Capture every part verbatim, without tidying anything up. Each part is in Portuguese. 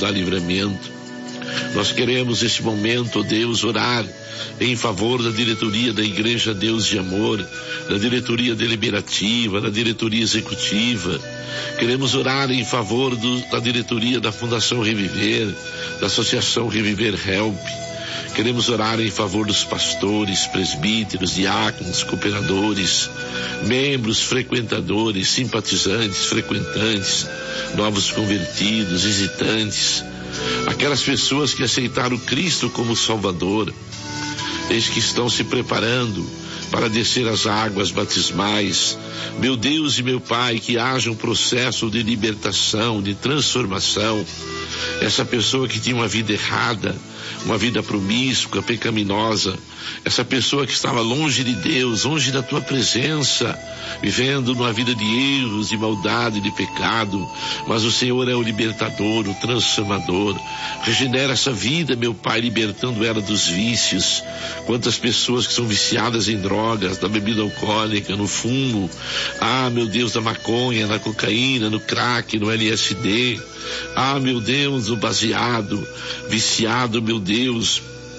dá livramento. Nós queremos neste momento, ó Deus, orar em favor da diretoria da Igreja Deus de Amor, da diretoria deliberativa, da diretoria executiva. Queremos orar em favor do, da diretoria da Fundação Reviver, da Associação Reviver Help. Queremos orar em favor dos pastores, presbíteros, diáconos, cooperadores, membros, frequentadores, simpatizantes, frequentantes, novos convertidos, visitantes, aquelas pessoas que aceitaram Cristo como Salvador, eis que estão se preparando para descer as águas batismais. Meu Deus e meu Pai, que haja um processo de libertação, de transformação. Essa pessoa que tinha uma vida errada, uma vida promíscua, pecaminosa, essa pessoa que estava longe de Deus, longe da tua presença, vivendo numa vida de erros, de maldade, de pecado, mas o Senhor é o libertador, o transformador. Regenera essa vida, meu Pai, libertando ela dos vícios. Quantas pessoas que são viciadas em drogas, na bebida alcoólica, no fumo, ah, meu Deus, na maconha, na cocaína, no crack, no L S D, ah, meu Deus, no baseado, viciado, meu Deus,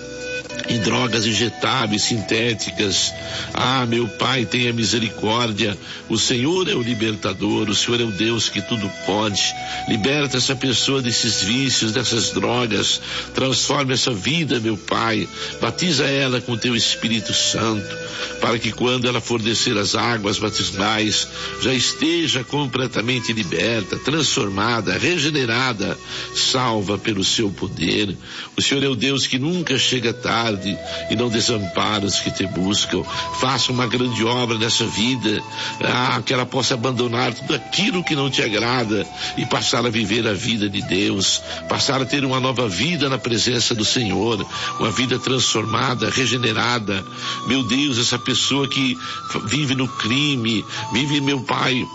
em drogas injetáveis, sintéticas. Ah, meu Pai, tenha misericórdia. O Senhor é o libertador, o Senhor é o Deus que tudo pode. Liberta essa pessoa desses vícios, dessas drogas. Transforma essa vida, meu Pai. Batiza ela com o teu Espírito Santo, para que quando ela for descer as águas batismais, já esteja completamente liberta, transformada, regenerada, salva pelo seu poder. O Senhor é o Deus que nunca chega tarde e não desampara os que te buscam. Faça uma grande obra nessa vida, ah, que ela possa abandonar tudo aquilo que não te agrada e passar a viver a vida de Deus, passar a ter uma nova vida na presença do Senhor, uma vida transformada, regenerada. Meu Deus, essa pessoa que vive no crime, vive, meu Pai,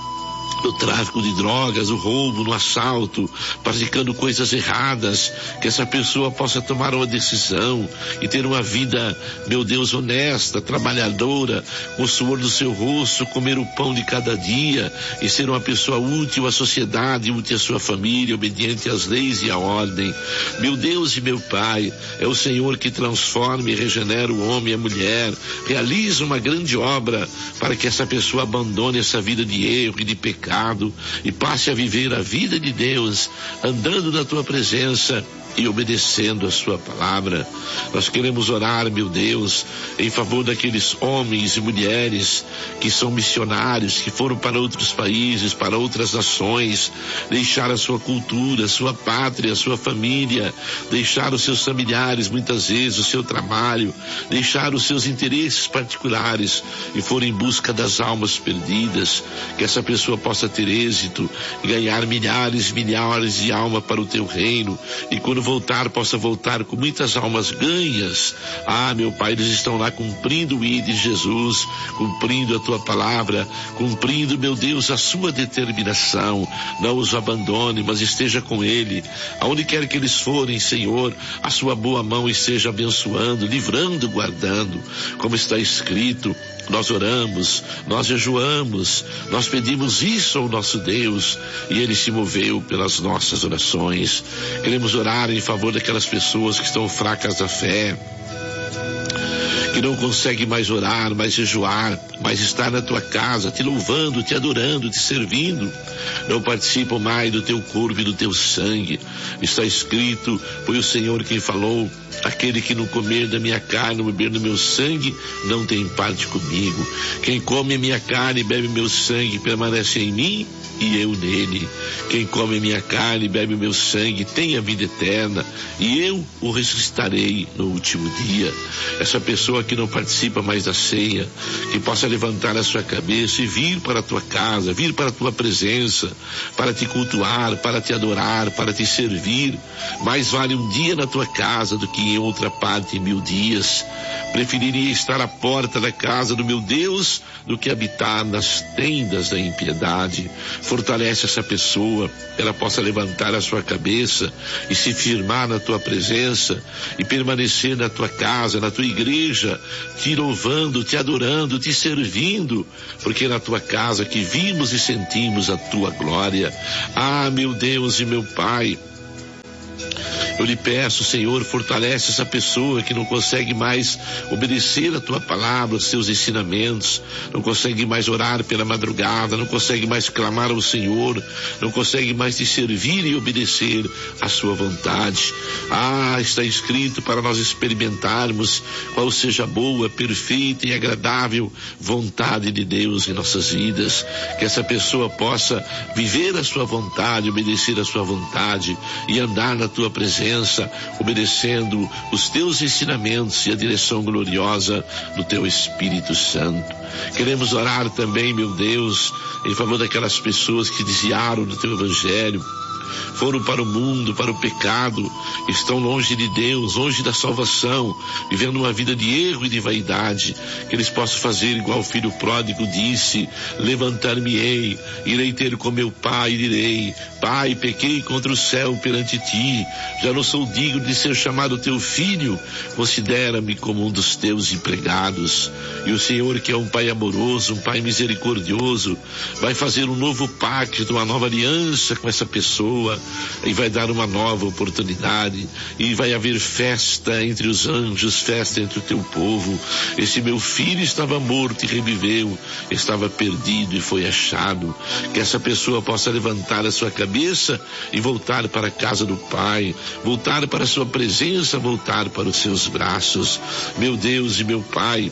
no tráfico de drogas, o roubo, no assalto, praticando coisas erradas, que essa pessoa possa tomar uma decisão e ter uma vida, meu Deus, honesta, trabalhadora, com o suor do seu rosto, comer o pão de cada dia e ser uma pessoa útil à sociedade, útil à sua família, obediente às leis e à ordem. Meu Deus e meu Pai, é o Senhor que transforma e regenera o homem e a mulher, realiza uma grande obra para que essa pessoa abandone essa vida de erro e de pecado e passe a viver a vida de Deus, andando na tua presença e obedecendo a sua palavra. Nós queremos orar, meu Deus, em favor daqueles homens e mulheres que são missionários, que foram para outros países, para outras nações, deixar a sua cultura, a sua pátria, a sua família, deixar os seus familiares, muitas vezes o seu trabalho, deixar os seus interesses particulares e foram em busca das almas perdidas. Que essa pessoa possa ter êxito e ganhar milhares e milhares de almas para o teu reino, e quando voltar, possa voltar com muitas almas ganhas. Ah, meu Pai, eles estão lá cumprindo o I D de Jesus, cumprindo a tua palavra, cumprindo, meu Deus, a sua determinação. Não os abandone, mas esteja com ele. Aonde quer que eles forem, Senhor, a sua boa mão esteja abençoando, livrando, guardando, como está escrito. Nós oramos, nós jejuamos, nós pedimos isso ao nosso Deus e Ele se moveu pelas nossas orações. Queremos orar em favor daquelas pessoas que estão fracas da fé, que não consegue mais orar, mais jejuar, mais estar na tua casa, te louvando, te adorando, te servindo, não participam mais do teu corpo e do teu sangue. Está escrito, foi o Senhor quem falou: aquele que não comer da minha carne, não beber do meu sangue, não tem parte comigo. Quem come a minha carne e bebe meu sangue, permanece em mim e eu nele. Quem come a minha carne e bebe o meu sangue tem a vida eterna, e eu o ressuscitarei no último dia. Essa pessoa que não participa mais da ceia, que possa levantar a sua cabeça e vir para a tua casa, vir para a tua presença, para te cultuar, para te adorar, para te servir. Mais vale um dia na tua casa do que em outra parte mil dias. Preferiria estar à porta da casa do meu Deus do que habitar nas tendas da impiedade. Fortalece essa pessoa, ela possa levantar a sua cabeça e se firmar na tua presença e permanecer na tua casa, na tua igreja, te louvando, te adorando, te servindo, porque é na tua casa que vimos e sentimos a tua glória. Ah, meu Deus e meu Pai, Eu lhe peço, Senhor, fortalece essa pessoa que não consegue mais obedecer a tua palavra, os teus ensinamentos, não consegue mais orar pela madrugada, não consegue mais clamar ao Senhor, não consegue mais te servir e obedecer a sua vontade. Ah, está escrito para nós experimentarmos qual seja a boa, perfeita e agradável vontade de Deus em nossas vidas. Que essa pessoa possa viver a sua vontade, obedecer a sua vontade e andar na tua presença, obedecendo os teus ensinamentos e a direção gloriosa do teu Espírito Santo. Queremos orar também, meu Deus, em favor daquelas pessoas que desviaram do teu evangelho, foram para o mundo, para o pecado, estão longe de Deus, longe da salvação, vivendo uma vida de erro e de vaidade. Que eles possam fazer igual o filho pródigo disse: levantar-me-ei, irei ter com meu pai e direi: Pai, pequei contra o céu perante ti, já não sou digno de ser chamado teu filho, considera-me como um dos teus empregados. E o Senhor, que é um pai amoroso, um pai misericordioso, vai fazer um novo pacto, uma nova aliança com essa pessoa, e vai dar uma nova oportunidade, e vai haver festa entre os anjos, festa entre o teu povo. Esse meu filho estava morto e reviveu, estava perdido e foi achado. Que essa pessoa possa levantar a sua cabeça e voltar para a casa do Pai, voltar para a sua presença, voltar para os seus braços. Meu Deus e meu Pai,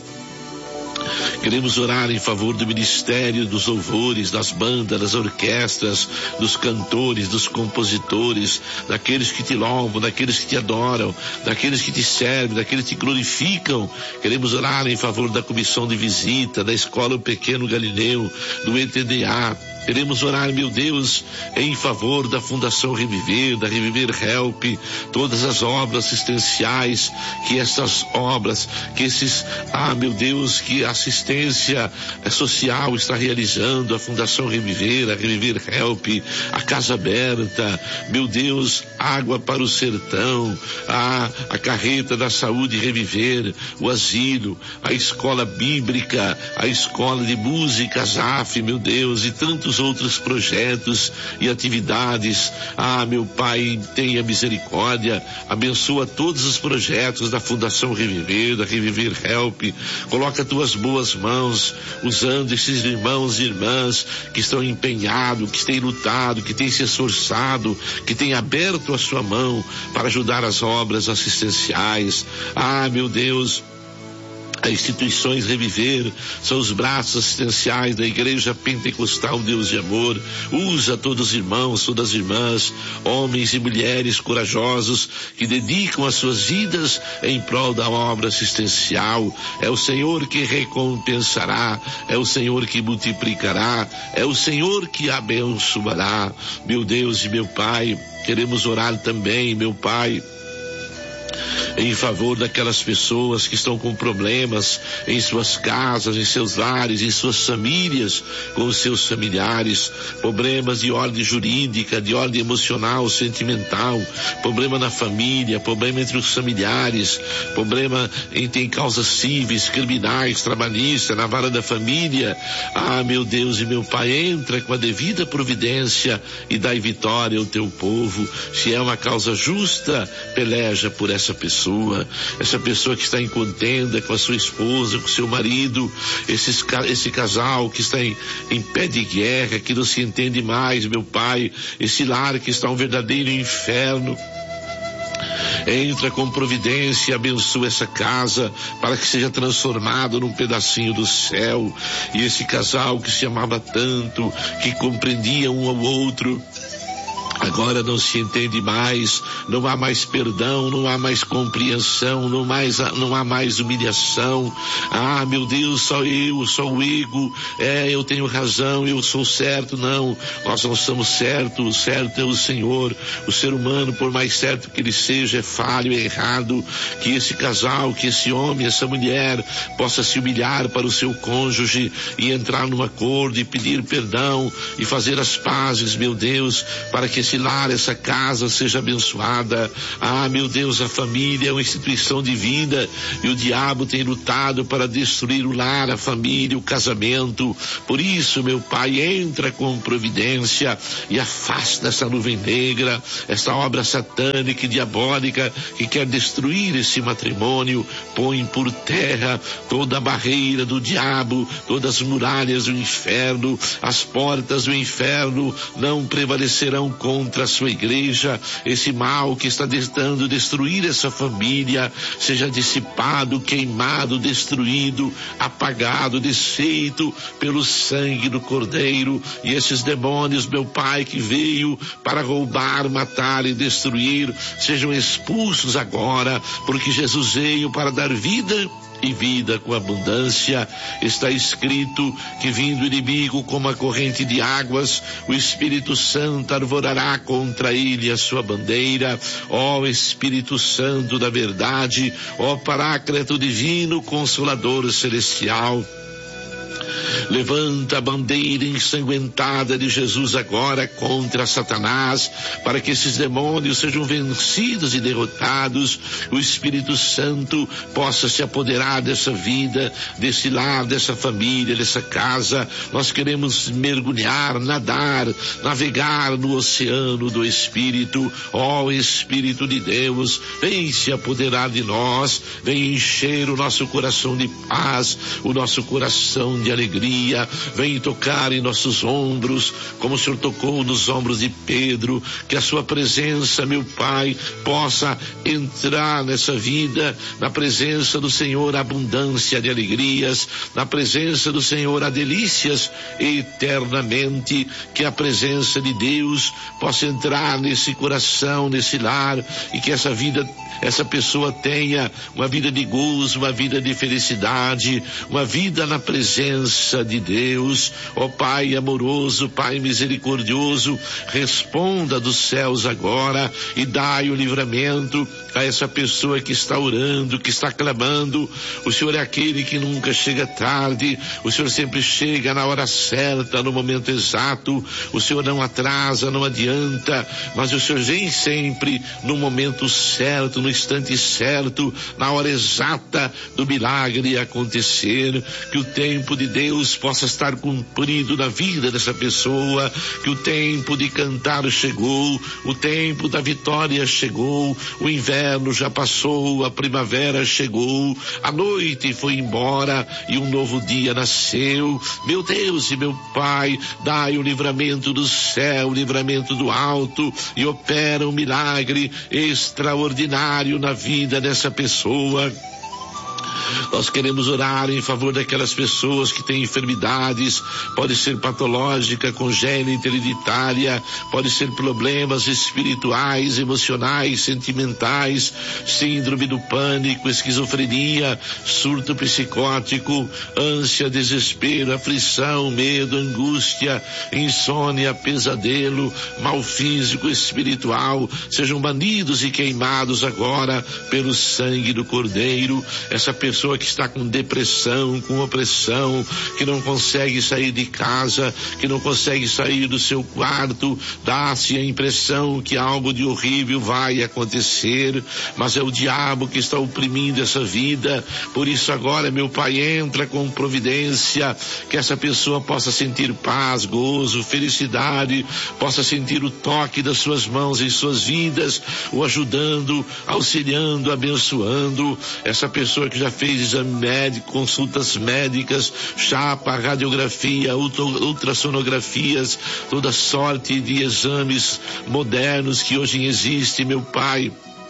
queremos orar em favor do ministério dos louvores, das bandas, das orquestras, dos cantores, dos compositores, daqueles que te louvam, daqueles que te adoram, daqueles que te servem, daqueles que te glorificam. Queremos orar em favor da comissão de visita, da escola Pequeno Galileu, do E T D A. Queremos orar, meu Deus, em favor da Fundação Reviver, da Reviver Help, todas as obras assistenciais, que essas obras, que esses, ah, meu Deus, que a assistência social está realizando, a Fundação Reviver, a Reviver Help, a Casa Aberta, meu Deus, Água para o Sertão, a, a Carreta da Saúde Reviver, o Asilo, a Escola Bíblica, a Escola de Música, Zaf, meu Deus, e tantos outros projetos e atividades. Ah, meu Pai, tenha misericórdia, abençoa todos os projetos da Fundação Reviver, da Reviver Help. Coloca tuas boas mãos, usando esses irmãos e irmãs que estão empenhados, que têm lutado, que têm se esforçado, que têm aberto a sua mão para ajudar as obras assistenciais. Ah, meu Deus, as instituições Reviver são os braços assistenciais da Igreja Pentecostal Deus de Amor. Usa todos os irmãos, todas as irmãs, homens e mulheres corajosos que dedicam as suas vidas em prol da obra assistencial. É o Senhor que recompensará, é o Senhor que multiplicará, é o Senhor que abençoará. Meu Deus e meu Pai, queremos orar também, meu Pai, em favor daquelas pessoas que estão com problemas em suas casas, em seus lares, em suas famílias, com os seus familiares, problemas de ordem jurídica, de ordem emocional, sentimental, problema na família, problema entre os familiares, problema em tem causas cíveis, criminais, trabalhistas, na vara da família. Ah, meu Deus e meu Pai, entra com a devida providência e dai vitória ao teu povo. Se é uma causa justa, peleja por essa pessoa. Essa pessoa que está em contenda com a sua esposa, com o seu marido, esses, esse casal que está em, em pé de guerra, que não se entende mais, meu Pai, esse lar que está um verdadeiro inferno. Entra com providência e abençoa essa casa para que seja transformado num pedacinho do céu. E esse casal que se amava tanto, que compreendia um ao outro, agora não se entende mais, não há mais perdão, não há mais compreensão, não, mais, não há mais humilhação. Ah, meu Deus, só eu, só o ego, é, eu tenho razão, eu sou certo. Não, nós não somos certos, o certo é o Senhor. O ser humano, por mais certo que ele seja, é falho, é errado. Que esse casal, que esse homem, essa mulher possa se humilhar para o seu cônjuge e entrar num acordo e pedir perdão e fazer as pazes, meu Deus, para que esse esse lar, essa casa seja abençoada. Ah, meu Deus, a família é uma instituição divina e o diabo tem lutado para destruir o lar, a família, o casamento. Por isso, meu Pai, entra com providência e afasta essa nuvem negra, essa obra satânica e diabólica que quer destruir esse matrimônio. Põe por terra toda a barreira do diabo, todas as muralhas do inferno. As portas do inferno não prevalecerão contra a sua igreja. Esse mal que está tentando destruir essa família seja dissipado, queimado, destruído, apagado, desfeito pelo sangue do Cordeiro. E esses demônios, meu Pai, que veio para roubar, matar e destruir, sejam expulsos agora, porque Jesus veio para dar vida e vida com abundância. Está escrito que, vindo o inimigo como a corrente de águas, o Espírito Santo arvorará contra ele a sua bandeira. Ó Espírito Santo da verdade, ó Paráclito divino, Consolador celestial, levanta a bandeira ensanguentada de Jesus agora contra Satanás, para que esses demônios sejam vencidos e derrotados. O Espírito Santo possa se apoderar dessa vida, desse lar, dessa família, dessa casa. Nós queremos mergulhar, nadar, navegar no oceano do Espírito. Ó Espírito de Deus, vem se apoderar de nós, vem encher o nosso coração de paz, o nosso coração de alegria. Vem tocar em nossos ombros, como o Senhor tocou nos ombros de Pedro. Que a sua presença, meu Pai, possa entrar nessa vida. Na presença do Senhor, abundância de alegrias. Na presença do Senhor, há delícias eternamente. Que a presença de Deus possa entrar nesse coração, nesse lar, e que essa vida, essa pessoa tenha uma vida de gozo, uma vida de felicidade, uma vida na presença de Deus. Ó Pai amoroso, Pai misericordioso, responda dos céus agora e dai o livramento a essa pessoa que está orando, que está clamando. O Senhor é aquele que nunca chega tarde, o Senhor sempre chega na hora certa, no momento exato. O Senhor não atrasa, não adianta, mas o Senhor vem sempre no momento certo, no instante certo, na hora exata do milagre acontecer. Que o tempo de Deus possa estar cumprido na vida dessa pessoa, que o tempo de cantar chegou, o tempo da vitória chegou, o inverno já passou, a primavera chegou, a noite foi embora e um novo dia nasceu. Meu Deus e meu Pai, dai o livramento do céu, o livramento do alto, e opera um milagre extraordinário na vida dessa pessoa. Nós queremos orar em favor daquelas pessoas que têm enfermidades, pode ser patológica, congênita, hereditária, pode ser problemas espirituais, emocionais, sentimentais, síndrome do pânico, esquizofrenia, surto psicótico, ânsia, desespero, aflição, medo, angústia, insônia, pesadelo, mal físico, espiritual, sejam banidos e queimados agora pelo sangue do Cordeiro. Essa pessoa que está com depressão, com opressão, que não consegue sair de casa, que não consegue sair do seu quarto, dá-se a impressão que algo de horrível vai acontecer, mas é o diabo que está oprimindo essa vida. Por isso agora, meu Pai, entra com providência, que essa pessoa possa sentir paz, gozo, felicidade, possa sentir o toque das suas mãos em suas vidas, o ajudando, auxiliando, abençoando. Essa pessoa que já fez exame médico, consultas médicas, chapa, radiografia, ultrassonografias, toda sorte de exames modernos que hoje existem, meu Pai.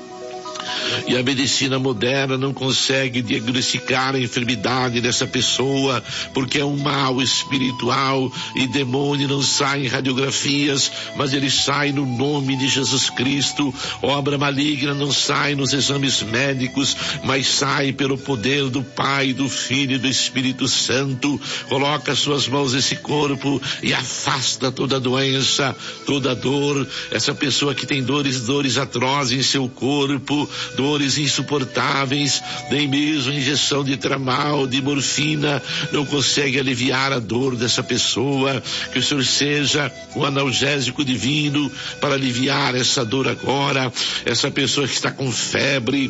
E a medicina moderna não consegue diagnosticar a enfermidade dessa pessoa, porque é um mal espiritual, e demônio não sai em radiografias, mas ele sai no nome de Jesus Cristo. Obra maligna não sai nos exames médicos, mas sai pelo poder do Pai, do Filho e do Espírito Santo. Coloca suas mãos nesse corpo e afasta toda doença, toda dor. Essa pessoa que tem dores, dores atrozes em seu corpo, dores insuportáveis, nem mesmo a injeção de tramal, de morfina, não consegue aliviar a dor dessa pessoa. Que o Senhor seja o analgésico divino para aliviar essa dor agora. Essa pessoa que está com febre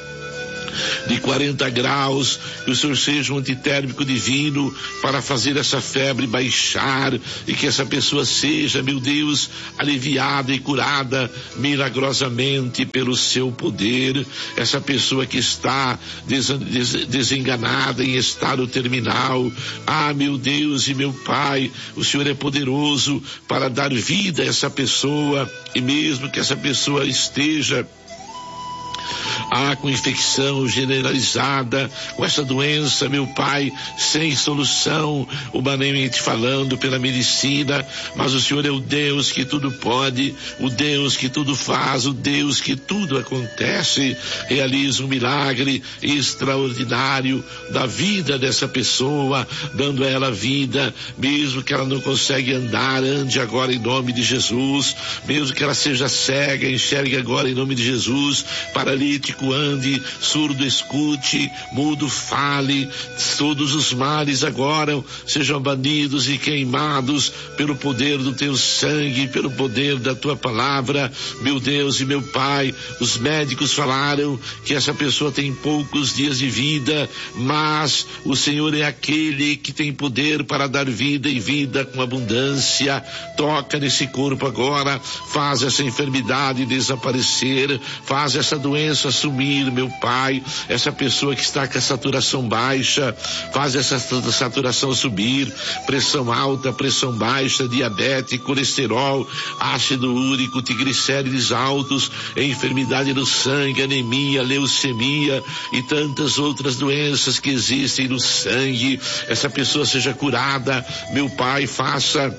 de quarenta graus, que o Senhor seja um antitérmico divino para fazer essa febre baixar e que essa pessoa seja, meu Deus, aliviada e curada milagrosamente pelo seu poder. Essa pessoa que está des, des, desenganada em estado terminal, ah, meu Deus e meu Pai, o Senhor é poderoso para dar vida a essa pessoa, e mesmo que essa pessoa esteja Ah, com infecção generalizada, com essa doença, meu Pai, sem solução, humanamente falando, pela medicina, mas o Senhor é o Deus que tudo pode, o Deus que tudo faz, o Deus que tudo acontece. Realiza um milagre extraordinário da vida dessa pessoa, dando a ela vida, mesmo que ela não consegue andar, ande agora em nome de Jesus. Mesmo que ela seja cega, enxergue agora em nome de Jesus. Paralítico, ande, surdo escute, mudo fale. Todos os males agora sejam banidos e queimados pelo poder do teu sangue, pelo poder da tua palavra, meu Deus e meu Pai. Os médicos falaram que essa pessoa tem poucos dias de vida, mas o Senhor é aquele que tem poder para dar vida e vida com abundância. Toca nesse corpo agora, faz essa enfermidade desaparecer, faz essa doença sumir, meu Pai. Essa pessoa que está com a saturação baixa, faz essa saturação subir, pressão alta, pressão baixa, diabetes, colesterol, ácido úrico, triglicérides altos, enfermidade no sangue, anemia, leucemia e tantas outras doenças que existem no sangue. Essa pessoa seja curada, meu Pai, faça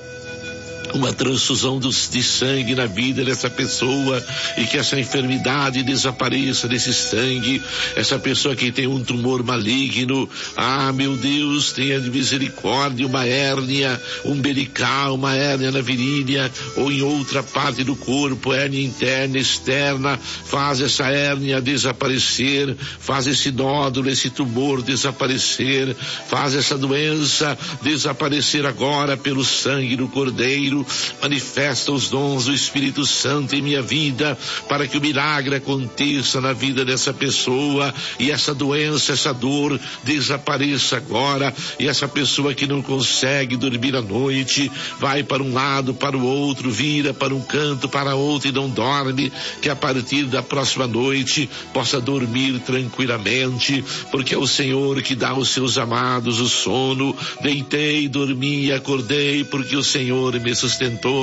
uma transfusão de sangue na vida dessa pessoa e que essa enfermidade desapareça desse sangue. Essa pessoa que tem um tumor maligno, ah, meu Deus, tenha de misericórdia, uma hérnia umbilical, uma hérnia na virilha ou em outra parte do corpo, hérnia interna, externa, faz essa hérnia desaparecer, faz esse nódulo, esse tumor desaparecer, faz essa doença desaparecer agora pelo sangue do Cordeiro. Manifesta os dons do Espírito Santo em minha vida, para que o milagre aconteça na vida dessa pessoa e essa doença, essa dor desapareça agora. E essa pessoa que não consegue dormir à noite, vai para um lado, para o outro, vira para um canto, para outro e não dorme, que a partir da próxima noite possa dormir tranquilamente, porque é o Senhor que dá aos seus amados o sono. Deitei, dormi, acordei, porque o Senhor me sustentou.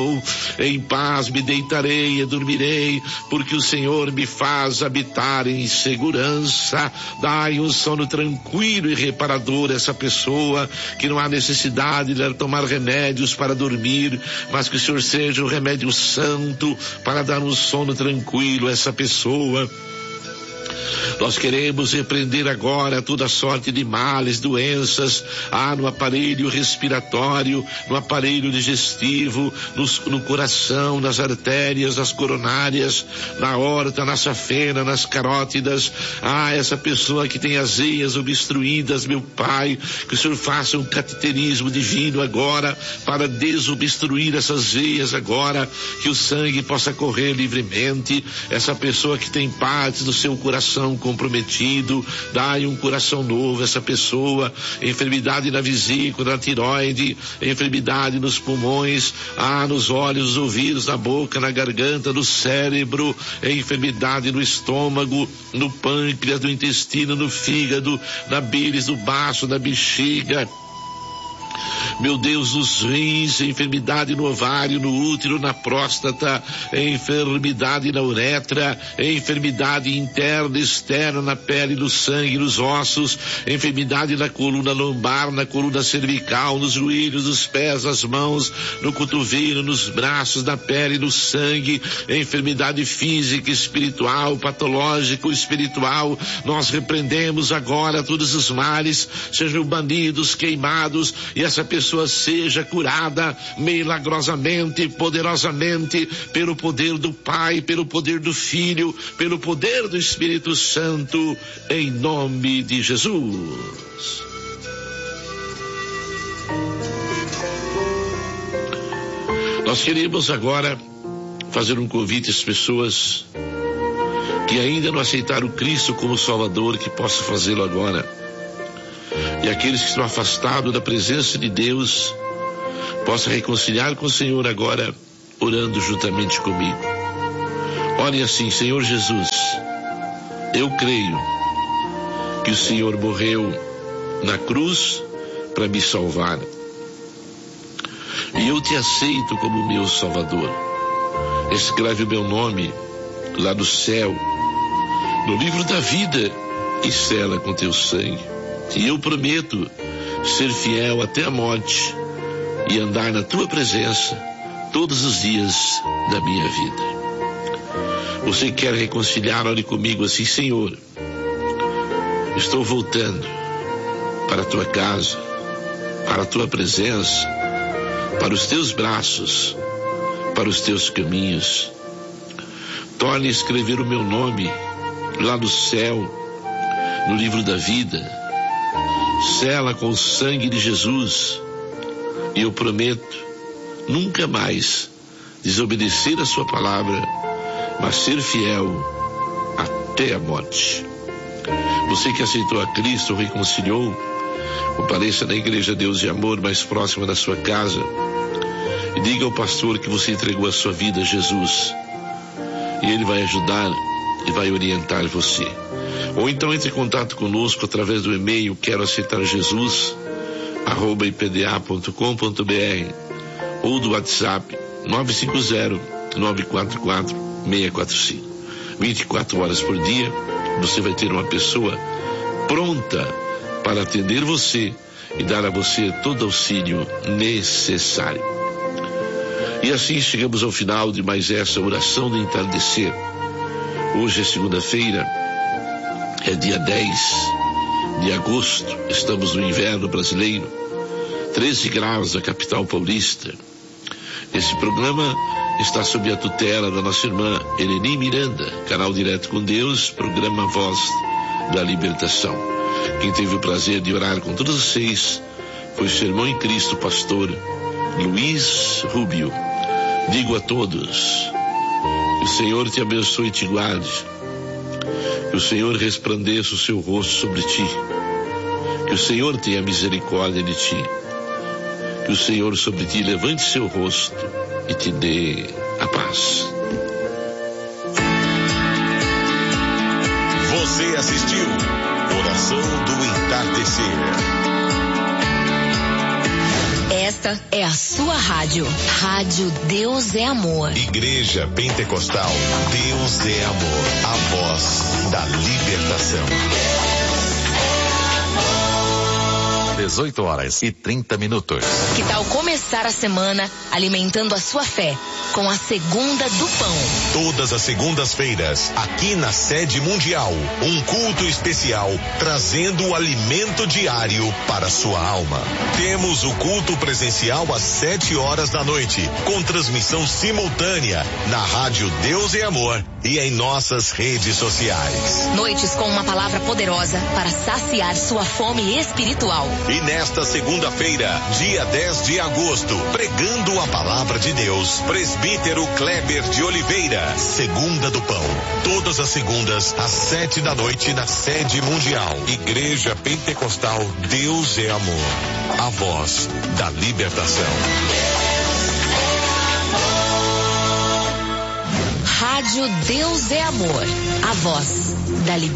Em paz me deitarei e dormirei, porque o Senhor me faz habitar em segurança. Dai um sono tranquilo e reparador a essa pessoa, que não há necessidade de tomar remédios para dormir, mas que o Senhor seja o remédio santo para dar um sono tranquilo a essa pessoa. Nós queremos repreender agora toda sorte de males, doenças, ah, no aparelho respiratório, no aparelho digestivo, no, no coração, nas artérias, nas coronárias, na aorta, na safena, nas carótidas. Ah, essa pessoa que tem as veias obstruídas, meu Pai, que o Senhor faça um cateterismo divino agora para desobstruir essas veias agora, que o sangue possa correr livremente. Essa pessoa que tem partes do seu coração comprometido, dai um coração novo a essa pessoa. Enfermidade na vesícula, na tiroide, enfermidade nos pulmões, ah, nos olhos, nos ouvidos, na boca, na garganta, no cérebro, enfermidade no estômago, no pâncreas, no intestino, no fígado, na bílis, no baço, na bexiga. Meu Deus, nos rins, enfermidade no ovário, no útero, na próstata, enfermidade na uretra, enfermidade interna, externa, na pele, no sangue, nos ossos, enfermidade na coluna lombar, na coluna cervical, nos joelhos, nos pés, nas mãos, no cotovelo, nos braços, na pele, no sangue, enfermidade física, espiritual, patológico, espiritual. Nós repreendemos agora todos os males, sejam banidos, queimados, e essa pessoa pessoa seja curada milagrosamente, poderosamente, pelo poder do Pai, pelo poder do Filho, pelo poder do Espírito Santo, em nome de Jesus. Nós queremos agora fazer um convite às pessoas que ainda não aceitaram Cristo como Salvador, que possam fazê-lo agora. E aqueles que estão afastados da presença de Deus, possam reconciliar com o Senhor agora, orando juntamente comigo. Ore assim: Senhor Jesus, eu creio que o Senhor morreu na cruz para me salvar. E eu te aceito como meu Salvador. Escreve o meu nome lá no céu, no livro da vida, e sela com teu sangue. E eu prometo ser fiel até a morte e andar na tua presença todos os dias da minha vida. Você quer reconciliar? Ore comigo assim: Senhor, estou voltando para a tua casa, para a tua presença, para os teus braços, para os teus caminhos. Torne a escrever o meu nome lá no céu, no livro da vida. Sela com o sangue de Jesus. E eu prometo nunca mais desobedecer a sua palavra, mas ser fiel até a morte. Você que aceitou a Cristo, reconciliou, compareça na Igreja Deus e Amor mais próxima da sua casa e diga ao pastor que você entregou a sua vida a Jesus, e ele vai ajudar e vai orientar você. Ou então entre em contato conosco através do e-mail quero aceitar Jesus arroba i p d a ponto com ponto b r ou do WhatsApp nove cinco zero, nove quatro quatro, seis quatro cinco. vinte e quatro horas por dia você vai ter uma pessoa pronta para atender você e dar a você todo o auxílio necessário. E assim chegamos ao final de mais essa oração do entardecer. Hoje é segunda-feira, é dia dez de agosto, estamos no inverno brasileiro, treze graus na capital paulista. Esse programa está sob a tutela da nossa irmã Eleni Miranda, canal Direto com Deus, programa Voz da Libertação. Quem teve o prazer de orar com todos vocês foi o seu irmão em Cristo, pastor Luiz Rubio. Digo a todos, que o Senhor te abençoe e te guarde, que o Senhor resplandeça o seu rosto sobre ti, que o Senhor tenha misericórdia de ti, que o Senhor sobre ti levante seu rosto e te dê a paz. Você assistiu Oração do Entardecer. Esta é a sua rádio. Rádio Deus é Amor. Igreja Pentecostal Deus é Amor. A voz da libertação. dezoito horas e trinta minutos. Que tal começar a semana alimentando a sua fé com a Segunda do Pão? Todas as segundas-feiras, aqui na sede mundial, um culto especial trazendo o alimento diário para sua alma. Temos o culto presencial às sete horas da noite, com transmissão simultânea na rádio Deus é Amor e em nossas redes sociais. Noites com uma palavra poderosa para saciar sua fome espiritual. E nesta segunda-feira, dia dez de agosto, pregando a palavra de Deus, presbítero Kleber de Oliveira, Segunda do Pão. Todas as segundas, às sete da noite, na sede mundial. Igreja Pentecostal Deus é Amor. A voz da libertação. Rádio Deus é Amor. A voz da libertação.